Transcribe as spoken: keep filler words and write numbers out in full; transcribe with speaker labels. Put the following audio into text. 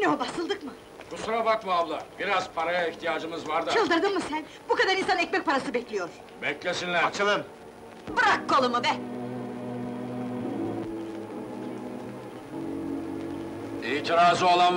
Speaker 1: Ne o, basıldık mı?
Speaker 2: Kusura bakma abla, biraz paraya ihtiyacımız var da.
Speaker 1: Çıldırdın mı sen? Bu kadar insan ekmek parası bekliyor!
Speaker 2: Beklesinler.
Speaker 3: Açılın!
Speaker 1: Bırak kolumu be!
Speaker 2: İtirazı olan